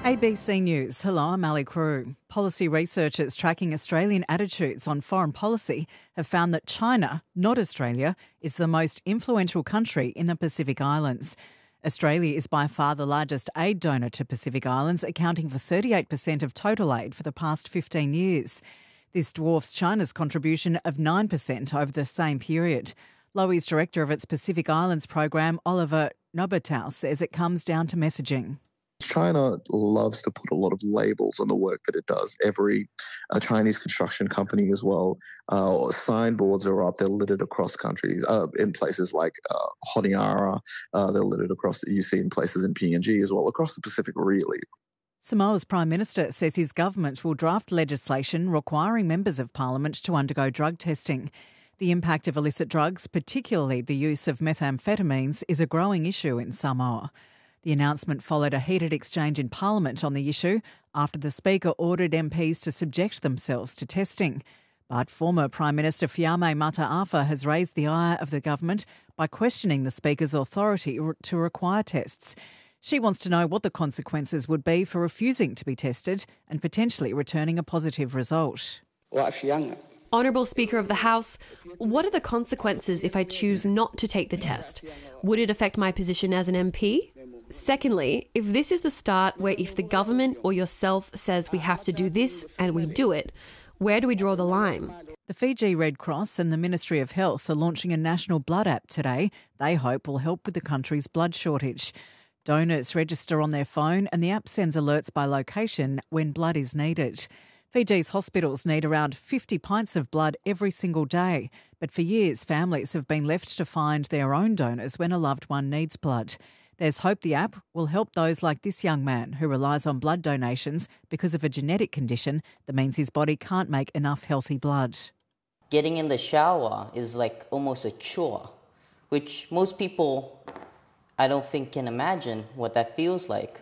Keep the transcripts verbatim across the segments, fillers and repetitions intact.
A B C News. Hello, I'm Ali Crew. Policy researchers tracking Australian attitudes on foreign policy have found that China, not Australia, is the most influential country in the Pacific Islands. Australia is by far the largest aid donor to Pacific Islands, accounting for thirty-eight percent of total aid for the past fifteen years. This dwarfs China's contribution of nine percent over the same period. Lowy's director of its Pacific Islands program, Oliver Nobertau, says it comes down to messaging. China loves to put a lot of labels on the work that it does. Every uh, Chinese construction company as well, uh, signboards are up. They're littered across countries, uh, in places like uh, Honiara. Uh, they're littered across, you see in places in P N G as well, across the Pacific really. Samoa's Prime Minister says his government will draft legislation requiring members of Parliament to undergo drug testing. The impact of illicit drugs, particularly the use of methamphetamines, is a growing issue in Samoa. The announcement followed a heated exchange in Parliament on the issue after the Speaker ordered M Ps to subject themselves to testing. But former Prime Minister Fiame Mataafa has raised the ire of the government by questioning the Speaker's authority to require tests. She wants to know what the consequences would be for refusing to be tested and potentially returning a positive result. Honourable Speaker of the House, what are the consequences if I choose not to take the test? Would it affect my position as an M P? Secondly, if this is the start where if the government or yourself says we have to do this and we do it, where do we draw the line? The Fiji Red Cross and the Ministry of Health are launching a national blood app today they hope will help with the country's blood shortage. Donors register on their phone and the app sends alerts by location when blood is needed. Fiji's hospitals need around fifty pints of blood every single day, but for years families have been left to find their own donors when a loved one needs blood. There's hope the app will help those like this young man who relies on blood donations because of a genetic condition that means his body can't make enough healthy blood. Getting in the shower is like almost a chore, which most people, I don't think, can imagine what that feels like.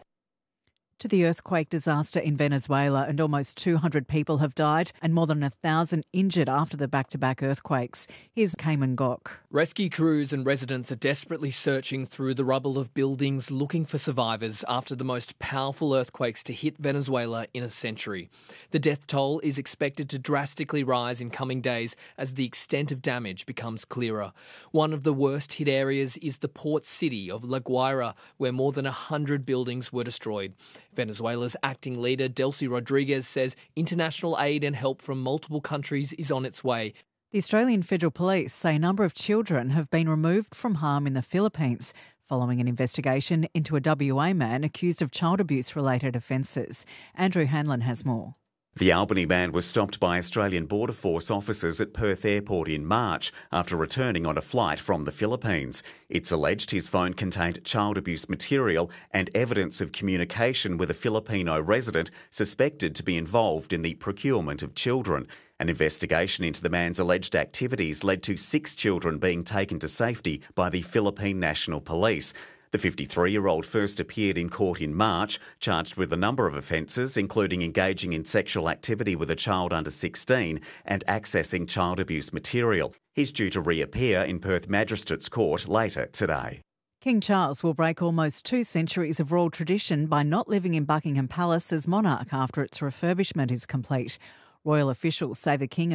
To the earthquake disaster in Venezuela, and almost two hundred people have died and more than one thousand injured after the back-to-back earthquakes. Here's Cayman Gok. Rescue crews and residents are desperately searching through the rubble of buildings looking for survivors after the most powerful earthquakes to hit Venezuela in a century. The death toll is expected to drastically rise in coming days as the extent of damage becomes clearer. One of the worst hit areas is the port city of La Guaira, where more than one hundred buildings were destroyed. Venezuela's acting leader, Delcy Rodriguez, says international aid and help from multiple countries is on its way. The Australian Federal Police say a number of children have been removed from harm in the Philippines following an investigation into a W A man accused of child abuse-related offences. Andrew Hanlon has more. The Albany man was stopped by Australian Border Force officers at Perth Airport in March after returning on a flight from the Philippines. It's alleged his phone contained child abuse material and evidence of communication with a Filipino resident suspected to be involved in the procurement of children. An investigation into the man's alleged activities led to six children being taken to safety by the Philippine National Police. The fifty-three-year-old first appeared in court in March, charged with a number of offences, including engaging in sexual activity with a child under sixteen and accessing child abuse material. He's due to reappear in Perth Magistrates Court later today. King Charles will break almost two centuries of royal tradition by not living in Buckingham Palace as monarch after its refurbishment is complete. Royal officials say the King